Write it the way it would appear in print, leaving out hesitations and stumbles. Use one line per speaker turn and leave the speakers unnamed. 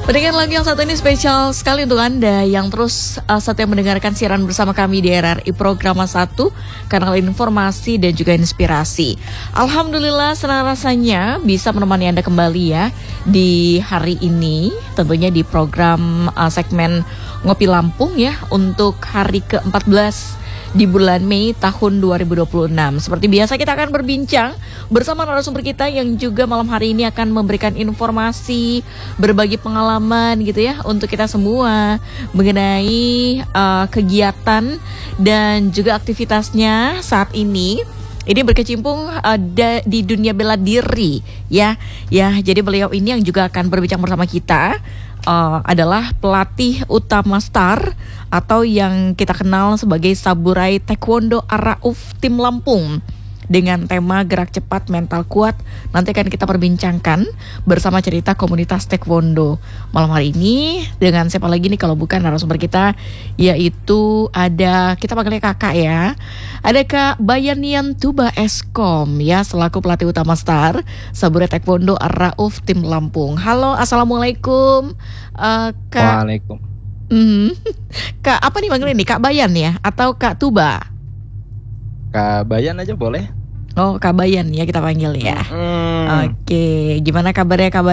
Pendengar lagu yang satu ini spesial sekali untuk Anda yang terus setia mendengarkan siaran bersama kami di RRI Programa 1, kanal informasi dan juga inspirasi. Alhamdulillah senang rasanya bisa menemani Anda kembali ya di hari ini, tentunya di program segmen Ngopi Lampung ya untuk hari ke-14 di bulan Mei tahun 2026. Seperti biasa kita akan berbincang bersama narasumber kita yang juga malam hari ini akan memberikan informasi, berbagi pengalaman gitu ya untuk kita semua mengenai kegiatan dan juga aktivitasnya saat ini. Ini berkecimpung di dunia bela diri ya. Jadi beliau ini yang juga akan berbincang bersama kita adalah pelatih utama Star atau yang kita kenal sebagai Saburai Taekwondo Ar-Rauf Tim Lampung dengan tema gerak cepat mental kuat. Nanti akan kita perbincangkan bersama cerita komunitas Taekwondo malam hari ini dengan siapa lagi nih kalau bukan narasumber kita, yaitu ada, kita panggilnya kakak ya, ada Kak Bayanian Tuba Eskom ya selaku pelatih utama Star Saburai Taekwondo Ar-Rauf Tim Lampung. Halo, assalamualaikum Kak.
Waalaikum.
Kak apa nih panggilnya nih, Kak Bayan ya atau Kak Tuba?
Kak Bayan aja boleh.
Oh, Kak Bayan ya kita panggil ya. Oke, gimana kabarnya Kak Bayan?